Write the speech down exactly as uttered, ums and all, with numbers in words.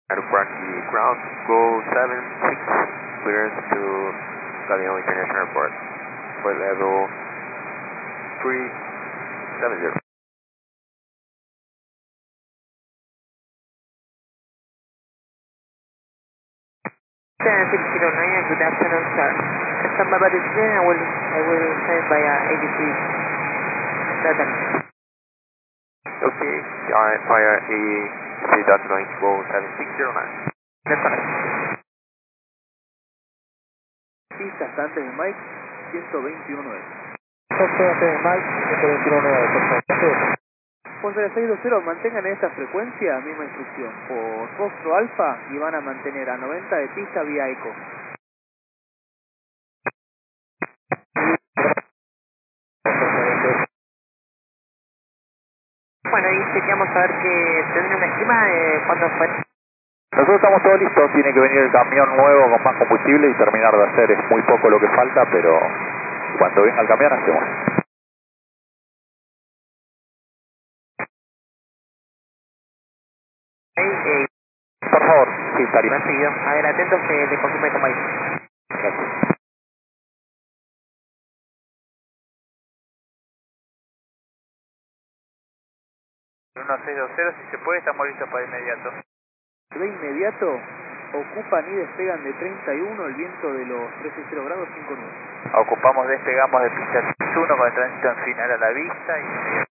Aeropuerto ground, go seven six, clearance to Galeon International Airport for level three seven zero. seven six zero nine, good afternoon, sir. Stand by the screen, I will, I will send by uh, A D C data. Okay, alright, via A D C data link, go seven six zero nine. That's correct. Pista hasta antes de Mike, ciento veintiuno es. Hasta antes de Mike, ciento veintiuno es, por favor. Por seis dos cero, mantengan esta frecuencia, misma instrucción, por Foxtrot Alfa y van a mantener a noventa de pista vía eco. Bueno, ahí chequeamos a ver que tiene una estima de cuándo fue. Nosotros estamos todos listos, tiene que venir el camión nuevo con más combustible y terminar de hacer, es muy poco lo que falta, pero cuando venga el camión hacemos. Ahí, eh, Por favor, sí, estaría. recibido. A ver, atentos que le confirme con Mike. Gracias. uno seis dos cero, si se puede, estamos listos para inmediato. De inmediato, ocupan y despegan de treinta y uno el viento de los trece cero grados cinco nueve. Ocupamos, despegamos de pista uno con el tránsito en final a la vista y inmediato.